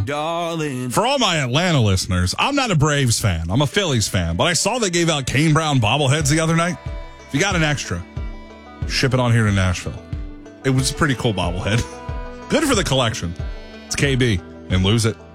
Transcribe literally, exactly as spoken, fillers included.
darling. For all my Atlanta listeners, I'm not a Braves fan. I'm a Phillies fan. But I saw they gave out Kane Brown bobbleheads the other night. If you got an extra, ship it on here to Nashville. It was a pretty cool bobblehead. Good for the collection. It's K B and Lose It.